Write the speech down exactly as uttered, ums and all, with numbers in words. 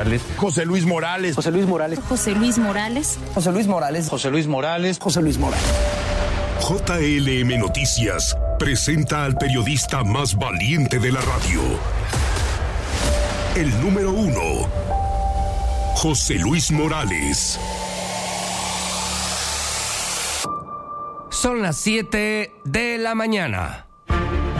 Morales. José Luis Morales. José Luis Morales. José Luis Morales. José Luis Morales. José Luis Morales. José Luis Morales. J L M Noticias presenta al periodista más valiente de la radio. El número uno, José Luis Morales. Son las siete de la mañana.